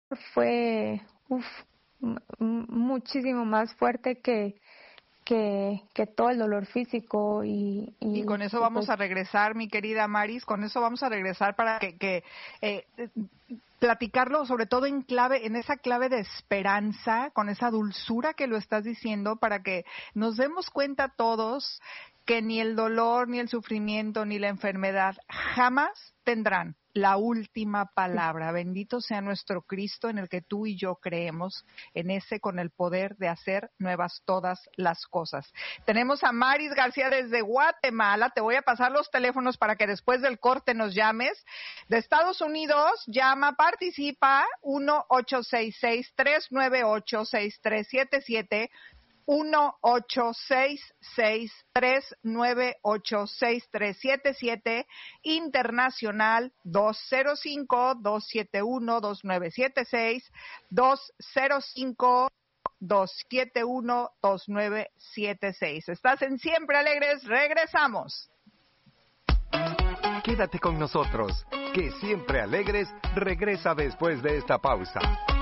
fue muchísimo más fuerte que todo el dolor físico y con eso vamos pues, a regresar, mi querida Maris, con eso vamos a regresar para que platicarlo sobre todo en esa clave de esperanza, con esa dulzura que lo estás diciendo, para que nos demos cuenta todos que ni el dolor, ni el sufrimiento, ni la enfermedad jamás tendrán la última palabra. Bendito sea nuestro Cristo en el que tú y yo creemos, en ese con el poder de hacer nuevas todas las cosas. Tenemos a Maris García desde Guatemala. Te voy a pasar los teléfonos para que después del corte nos llames. De Estados Unidos, llama, participa, 1-866-398-6377, 1-866-398-6377, internacional 205-271-2976, 205-271-2976. Estás en Siempre Alegres, regresamos. Quédate con nosotros, que Siempre Alegres regresa después de esta pausa.